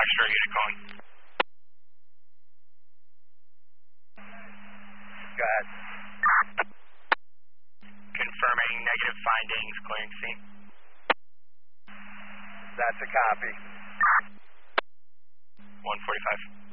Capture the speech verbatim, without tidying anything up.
Foxtrot unit calling. Go ahead. Confirming negative findings, clearing scene. That's a copy. one forty-five.